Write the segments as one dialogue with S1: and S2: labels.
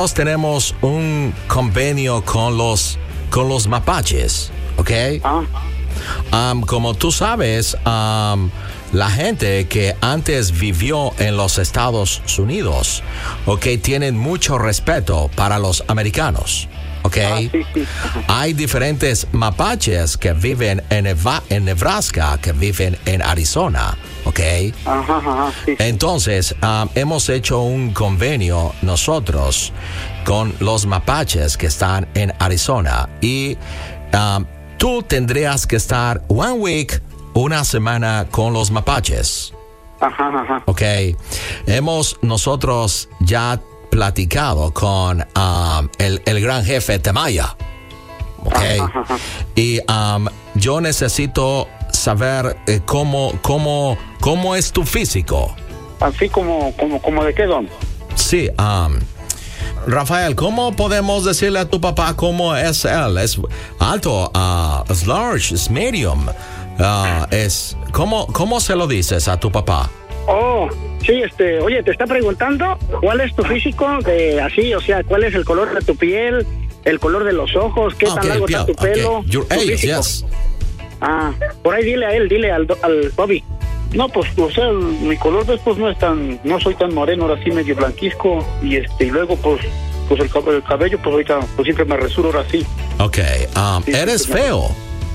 S1: tenemos un convenio con los mapaches, ¿ok? Como tú sabes, la gente que antes vivió en los Estados Unidos, ¿ok? Tienen mucho respeto para los americanos, ¿ok?
S2: Sí.
S1: Hay diferentes mapaches que viven en Nebraska, que viven en Arizona, ¿ok?
S2: Sí.
S1: Entonces, hemos hecho un convenio nosotros con los mapaches que están en Arizona y tú tendrías que estar una semana con los mapaches. Ok. Hemos nosotros ya platicado con el gran jefe Temaya. Ok. Y yo necesito saber cómo es tu físico.
S2: Así como de qué, don.
S1: Sí, Rafael, ¿cómo podemos decirle a tu papá cómo es él? ¿Es alto? ¿Es large? ¿Es medium? ¿Cómo se lo dices a tu papá?
S2: Oh, sí, oye, te está preguntando cuál es tu físico, así, o sea, cuál es el color de tu piel, el color de los ojos, qué tan largo está tu pelo.
S1: Your
S2: tu
S1: age,
S2: físico.
S1: yes.
S2: Por ahí dile al Bobby. No, pues, o sea, mi color después no soy tan moreno, ahora sí medio blanquisco, y luego pues el cabello, pues ahorita, pues siempre me resuro ahora sí.
S1: Ok, ¿eres feo?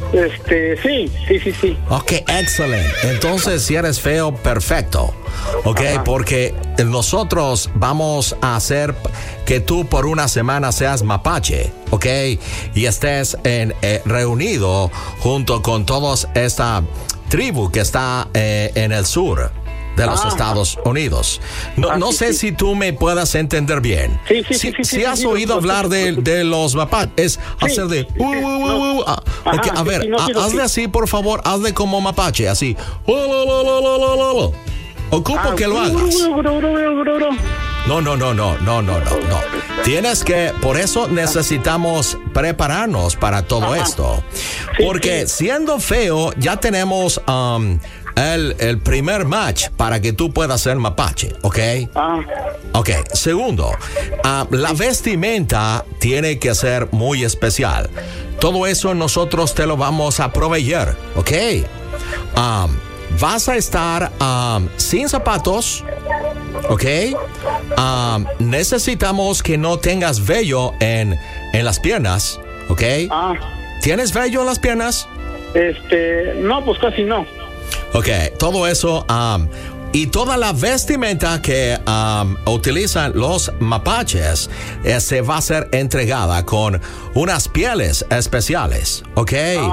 S2: Sí.
S1: Ok, excelente. Entonces, si eres feo, perfecto. Ok, porque nosotros vamos a hacer que tú por una semana seas mapache, ok, y estés reunido junto con todos esta tribu que está en el sur de los Estados Unidos. No sé si tú me puedas entender bien.
S2: Sí.
S1: Si has oído hablar de los mapaches, es hacer de... Ok, a ver, hazle así, por favor, hazle como mapache, así. Ocupo que lo hagas. No. Tienes que, por eso necesitamos prepararnos para todo esto. Porque siendo feo, ya tenemos el primer match para que tú puedas ser mapache, ¿ok? Ok, segundo, la vestimenta tiene que ser muy especial. Todo eso nosotros te lo vamos a proveer, ¿ok? Vas a estar sin zapatos, ¿ok? Necesitamos que no tengas vello en las piernas, ¿ok? ¿Tienes vello en las piernas?
S2: No, pues casi no.
S1: Ok, todo eso y toda la vestimenta que utilizan los mapaches se va a ser entregada con unas pieles especiales, ¿ok?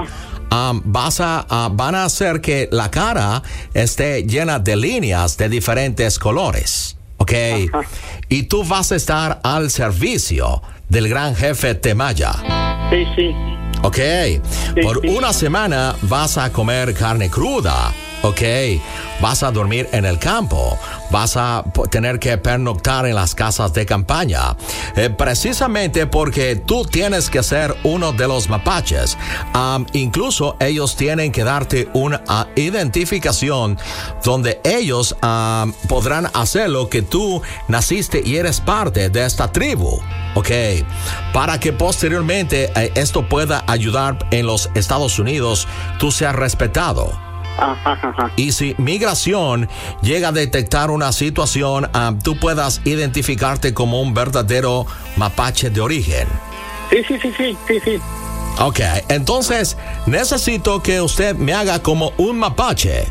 S1: Van a hacer que la cara esté llena de líneas de diferentes colores, ¿ok? Y tú vas a estar al servicio del gran jefe Temaya.
S2: Sí.
S1: Ok, por una semana vas a comer carne cruda, ok, vas a dormir en el campo, vas a tener que pernoctar en las casas de campaña, precisamente porque tú tienes que ser uno de los mapaches. Incluso ellos tienen que darte una identificación donde ellos podrán hacerlo que tú naciste y eres parte de esta tribu. Ok, para que posteriormente esto pueda ayudar en los Estados Unidos, tú seas respetado. Y si migración llega a detectar una situación, tú puedas identificarte como un verdadero mapache de origen.
S2: Sí.
S1: Ok, entonces necesito que usted me haga como un mapache.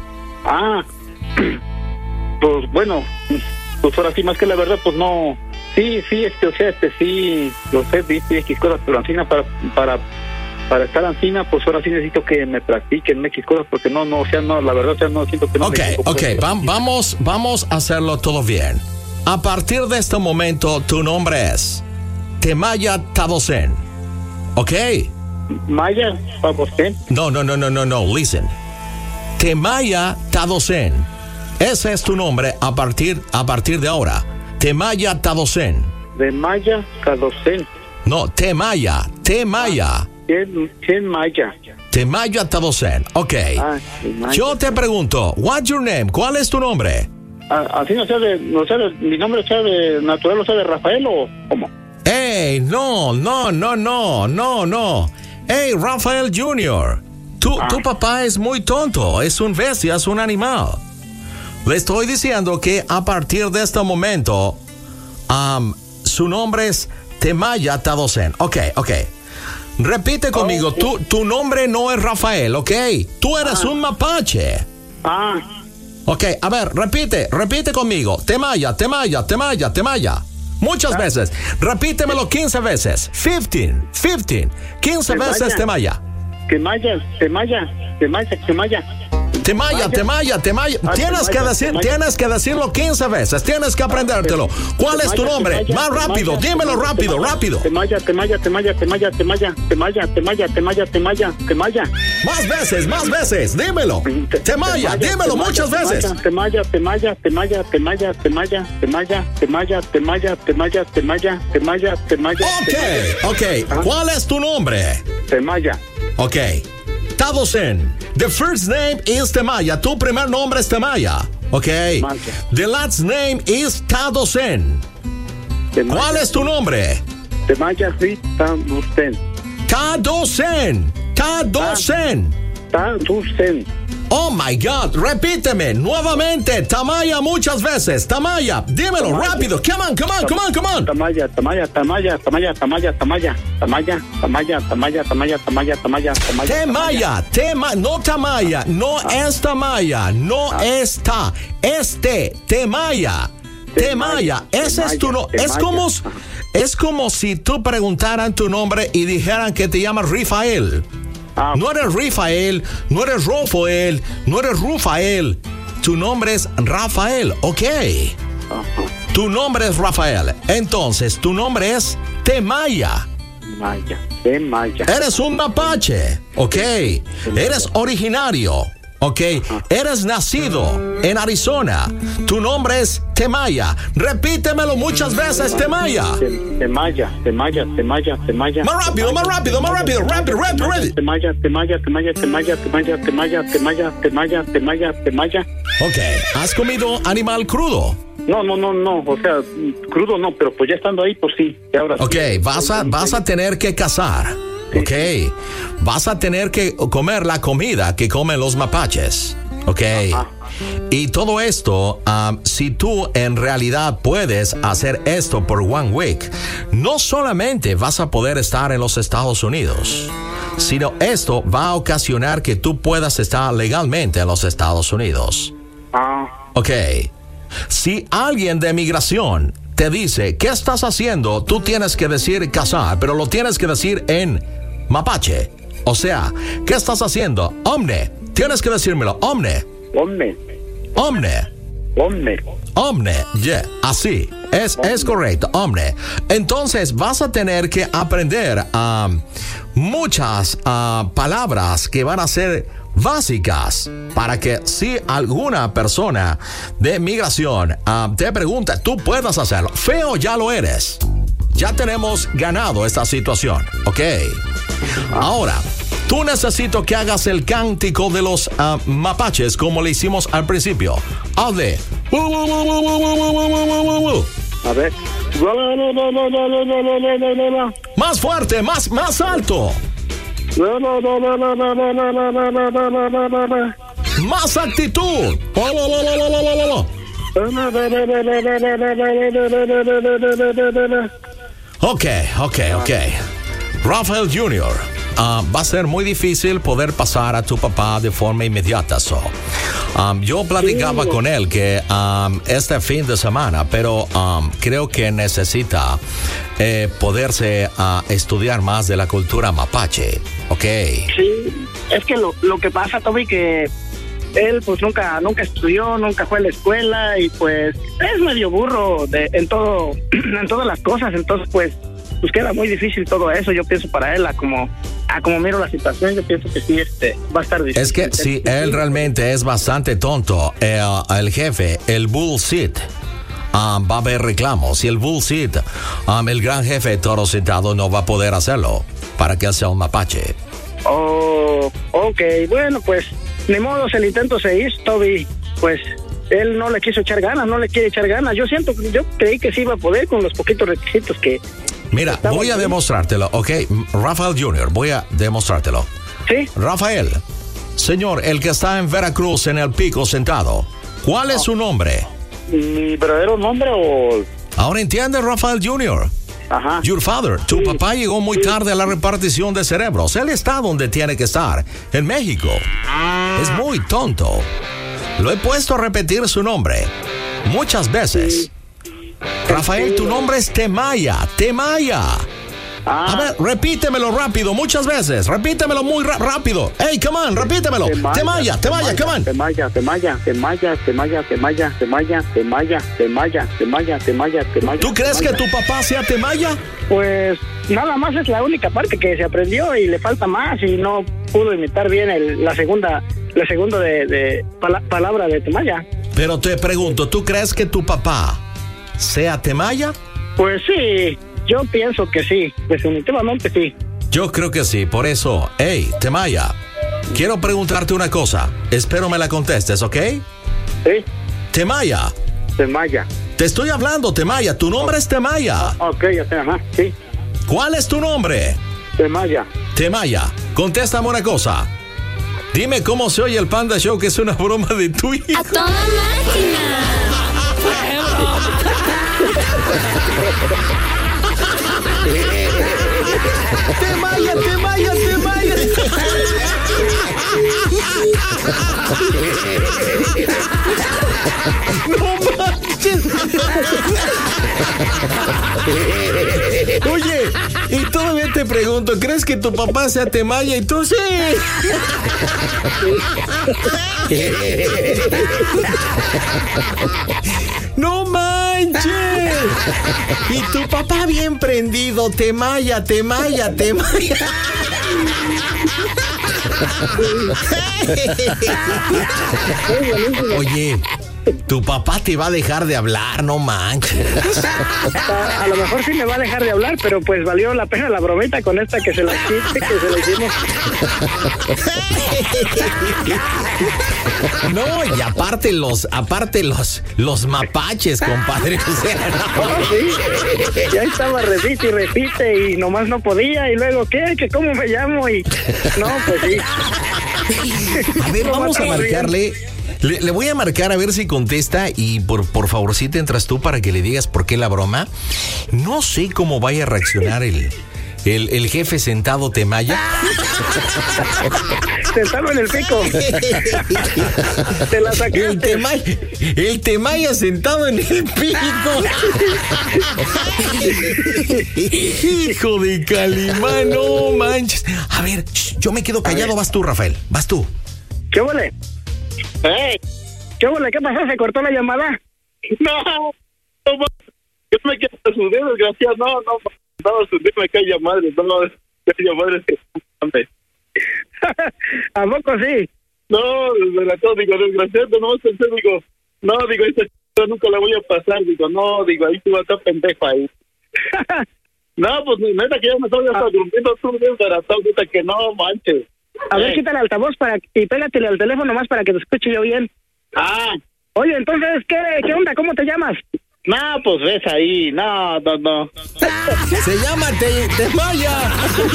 S2: Pues bueno, pues ahora sí, más que la verdad, pues no. Sí, sí, lo sé, viste, X cosas, pero ancina para estar ancina, pues ahora sí necesito que me practiquen X cosas, porque no, la verdad, no siento que no.
S1: Ok, vamos a hacerlo todo bien. A partir de este momento, tu nombre es Temaya Tadosen, ¿ok?
S2: Maya Tadosen.
S1: No, listen. Temaya Tadosen. Ese es tu nombre a partir de ahora. Temaya Tadosen.
S2: De Maya Tadosen.
S1: No, Temaya.
S2: ¿Quién Maya?
S1: Temaya Tadosen. Ok. Yo te pregunto, what's your name? ¿Cuál es tu nombre?
S2: Así mi nombre sea de natural, o sea de Rafael, o ¿cómo?
S1: Hey, no. Hey, Rafael Jr., tu papá es muy tonto, es un bestia, es un animal. Le estoy diciendo que a partir de este momento, su nombre es Temaya Tadosen. Ok. Repite conmigo, tu nombre no es Rafael, ¿ok? Tú eres un mapache. Ok, a ver, repite conmigo. Temaya. Muchas veces. Repítemelo 15 veces. 15 veces Temaya.
S2: Temaya.
S1: Tienes que decirlo 15 veces. Tienes que aprendértelo. ¿Cuál es tu nombre? Más rápido. Dímelo rápido.
S2: Temaya.
S1: Más veces. Dímelo. Temaya, dímelo muchas veces.
S2: Temaya.
S1: Ok. ¿Cuál es tu nombre?
S2: Temaya.
S1: Ok. Tadosen. The first name is Temaya. Tu primer nombre es Temaya. Ok. The last name is Tadosen. ¿Cuál es tu nombre?
S2: Temaya, sí,
S1: Tadosen. Oh my God, repíteme nuevamente. Tamaya muchas veces. Tamaya, dímelo rápido. Come on.
S2: Tamaya.
S1: No Tamaya, no es Tamaya, no está. Temaya. Ese es tu nombre. Es como si tú preguntaran tu nombre y dijeran que te llamas Rafael. No eres Rafael, no eres Rafael, no eres Rufael. Tu nombre es Rafael, ¿ok? Tu nombre es Rafael. Entonces, tu nombre es Temaya.
S2: Temaya.
S1: Eres un mapache, ¿ok? Eres originario, ¿ok? Eres nacido en Arizona. Tu nombre es Temaya. Repítemelo muchas veces, Temaya.
S2: Temaya.
S1: Más rápido.
S2: Temaya.
S1: Ok, ¿has comido animal crudo?
S2: No, o sea, crudo no, pero pues ya estando ahí, pues sí.
S1: Ok, vas a tener que cazar. Ok, vas a tener que comer la comida que comen los mapaches. Ok. Y todo esto, si tú en realidad puedes hacer esto por 1 week, no solamente vas a poder estar en los Estados Unidos, sino esto va a ocasionar que tú puedas estar legalmente en los Estados Unidos. Ok. Si alguien de migración te dice, ¿qué estás haciendo? Tú tienes que decir cazar, pero lo tienes que decir en mapache. O sea, ¿qué estás haciendo? Omne. Tienes que decírmelo. Omne. Yeah, así. Es correcto. Omne. Entonces vas a tener que aprender muchas palabras que van a ser básicas para que si alguna persona de migración te pregunta, tú puedas hacerlo. Feo ya lo eres. Ya tenemos ganado esta situación, ¿ok? Ahora, tú necesito que hagas el cántico de los mapaches como le hicimos al principio. Hazle.
S2: A ver.
S1: Más fuerte, más alto. Más actitud. Ok. Rafael Jr., va a ser muy difícil poder pasar a tu papá de forma inmediata. Yo platicaba con él que este fin de semana, pero creo que necesita poderse estudiar más de la cultura mapache. Ok.
S3: Sí, es que lo que pasa, Toby, que él pues nunca estudió, nunca fue a la escuela y pues es medio burro en todas las cosas, entonces pues queda muy difícil todo eso, yo pienso para él, a como miro la situación, yo pienso que sí, va a estar difícil.
S1: Es que si él realmente es bastante tonto, el jefe, el bullshit, va a haber reclamos, y el bullshit, el gran jefe Toro Sentado no va a poder hacerlo para que él sea un mapache.
S3: Oh, ok, bueno, pues ni modo, el intento se hizo, Toby, pues él no le quiso echar ganas, no le quiere echar ganas. Yo creí que sí iba a poder con los poquitos requisitos que
S1: Mira, voy a demostrártelo, ¿ok? Rafael Jr., voy a demostrártelo.
S3: Sí.
S1: Rafael, señor, el que está en Veracruz en el pico sentado, ¿cuál es su nombre?
S2: ¿Mi verdadero nombre o...?
S1: Ahora entiende, Rafael Jr.
S2: Ajá.
S1: Your father, tu papá llegó muy tarde a la repartición de cerebros. Él está donde tiene que estar, en México. Es muy tonto. Lo he puesto a repetir su nombre muchas veces. Rafael, tu nombre es Temaya. Temaya. A ver, repítemelo rápido, muchas veces. Repítemelo muy rápido. Hey, come on, repítemelo. Temaya, come on.
S2: Temaya.
S1: ¿Tú crees que tu papá sea Temaya?
S3: Pues nada más es la única parte que se aprendió y le falta más y no pudo imitar bien la segunda palabra de Temaya.
S1: Pero te pregunto, ¿tú crees que tu papá sea Temaya?
S3: Pues sí, yo pienso que sí, definitivamente sí.
S1: Yo creo que sí, por eso, hey, Temaya, quiero preguntarte una cosa, espero me la contestes, ¿ok?
S2: Sí.
S1: Temaya. Te estoy hablando, Temaya, tu nombre es Temaya.
S2: Ok, ya sé, ajá, sí.
S1: ¿Cuál es tu nombre?
S2: Temaya.
S1: Contéstame una cosa. Dime cómo se oye el Panda Show, que es una broma de tu hijo.
S4: ¡A toda máquina!
S1: Temaya. No manches. Oye, y todavía te pregunto, ¿crees que tu papá sea Temaya? Y tú sí. No manches. Y tu papá bien prendido, Temaya. Oye, tu papá te va a dejar de hablar, no manches.
S3: A lo mejor sí me va a dejar de hablar, pero pues valió la pena la bromita con esta que se la hicimos.
S1: No, y aparte los mapaches, compadre. O sea, no.
S3: Sí, ya estaba repite y nomás no podía, y luego, ¿qué? ¿Que cómo me llamo? Y no, pues sí.
S1: A ver, vamos a marcarle. Le voy a marcar a ver si contesta y por favorcito entras tú para que le digas por qué la broma. No sé cómo vaya a reaccionar el jefe sentado Temaya.
S3: Sentado en el pico. Te la sacaste.
S1: El Temaya sentado en el pico. Hijo de Calimán, no manches. A ver, yo me quedo callado, vas tú, Rafael, vas tú.
S3: ¿Qué huele? ¿Qué huele? ¿Qué pasó? ¿Se cortó la llamada?
S2: No, yo me quedé a su dedo, desgraciado. No, su dedo me cae madre. No, cae madre.
S3: ¿A poco sí?
S2: No, desde la todo, digo, desgraciado, no pensé, digo, esta chica nunca la voy a pasar, ahí tú vas a estar pendejo ahí. No, pues neta que ya me estoy hasta durmiendo, tú bien baratado, neta que no manches.
S3: A ver, quítale el altavoz y pégatele al teléfono más para que te escuche yo bien. Oye, entonces, ¿qué onda? ¿Cómo te llamas?
S2: No, pues ves ahí, no.
S1: Se llama Temaya.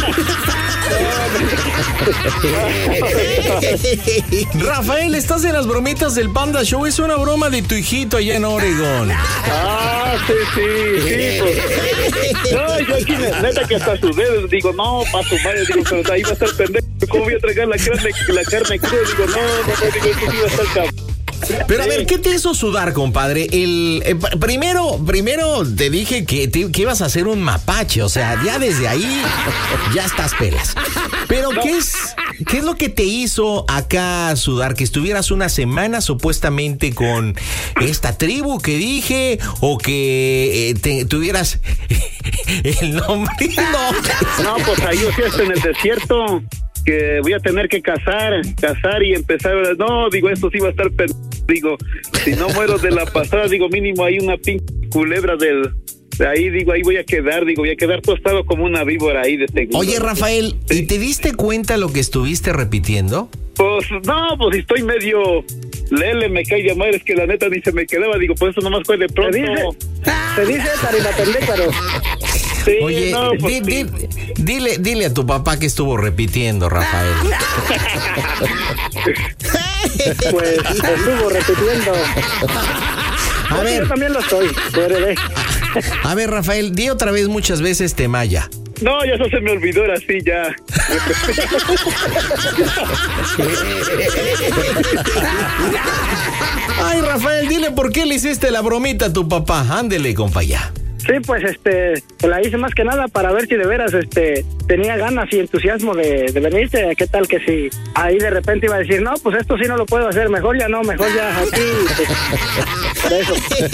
S1: Rafael, estás en las bromitas del Panda Show. Es una broma de tu hijito allá en Oregón.
S2: Sí, pues. No, yo aquí neta que hasta sus dedos, digo, no, pa' su madre, digo, pero ahí va a estar pendejo. ¿Cómo voy a tragar la carne cruda? Digo, no, digo, esto sí va a estar cabrón.
S1: Pero a ver, ¿qué te hizo sudar, compadre? Primero te dije que ibas a hacer un mapache, o sea, ya desde ahí ya estás pelas. Pero no. ¿Qué es lo que te hizo acá sudar? ¿Que estuvieras una semana supuestamente con esta tribu que dije? ¿O que tuvieras el nombre?
S2: No, pues ahí yo estoy en el desierto, que voy a tener que cazar y empezar. No, digo, esto sí va a estar digo, si no muero de la pasada, digo, mínimo hay una pinche culebra de ahí, digo, ahí voy a quedar tostado como una víbora ahí de seguro.
S1: Oye, Rafael, ¿sí? ¿Y te diste cuenta lo que estuviste repitiendo?
S2: Pues no, pues estoy medio lele, me cae de madre, es que la neta ni se me quedaba, digo, por eso nomás fue de pronto.
S3: Se dice tarimapendécaro.
S2: Sí,
S1: Oye,
S2: no, pues,
S1: dile a tu papá que estuvo repitiendo, Rafael.
S3: Pues estuvo repitiendo.
S1: A ver,
S3: Yo también lo estoy, bebé.
S1: a ver, Rafael, di otra vez muchas veces Temaya.
S2: no, ya eso se me olvidó, ahora sí, ya.
S1: Ay, Rafael, dile por qué le hiciste la bromita a tu papá. Ándele, compa, ya.
S3: Sí, pues la hice más que nada para ver si de veras tenía ganas y entusiasmo de venirse. ¿Qué tal que si ahí de repente iba a decir, no, pues esto sí no lo puedo hacer, mejor ya no, mejor ya aquí. Por eso.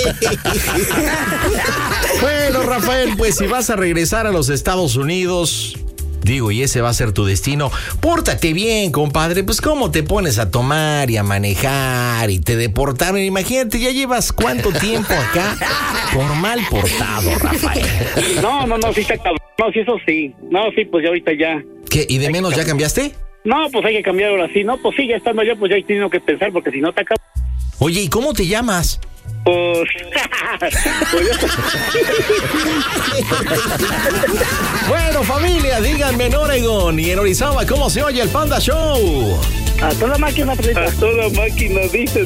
S1: Bueno, Rafael, pues si vas a regresar a los Estados Unidos, digo, y ese va a ser tu destino, pórtate bien, compadre. Pues cómo te pones a tomar y a manejar y te deportaron. Imagínate, ya llevas cuánto tiempo acá por mal portado, Rafael.
S2: No, sí está cabrón. No, sí, eso sí. No, sí, pues ya ahorita ya.
S1: ¿Qué? ¿Y de menos ya cambiaste?
S2: No, pues hay que cambiar ahora sí. No, pues sí, ya estando allá, pues ya hay tenido que pensar, porque si no está cabrón.
S1: Oye, ¿y cómo te llamas?
S2: Pues...
S1: Bueno, familia, díganme en Oregon y en Orizaba cómo se oye el Panda Show.
S3: A toda máquina, Pedrito.
S2: A toda máquina, dice.